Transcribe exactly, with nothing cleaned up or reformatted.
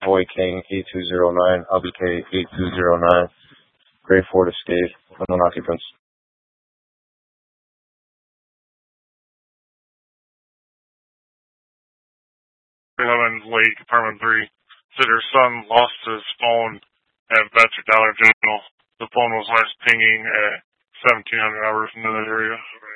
Boy King eight two zero nine, L B K eight two zero nine, Gray Ford Escape, unknown occupants. Lemons Lake, apartment three. Said her son lost his phone at Bedford Dollar General. The phone was last pinging at seventeen hundred hours in that area.